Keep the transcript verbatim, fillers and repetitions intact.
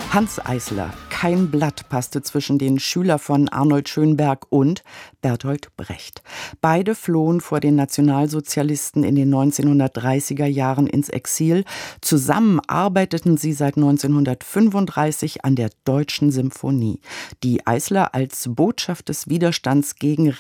Hanns Eisler, kein Blatt passte zwischen den Schüler von Arnold Schönberg und Bertolt Brecht. Beide flohen vor den Nationalsozialisten in den neunzehnhundertdreißiger Jahren ins Exil. Zusammen arbeiteten sie seit neunzehnhundertfünfunddreißig an der Deutschen Symphonie, die Eisler als Botschaft des Widerstands gegen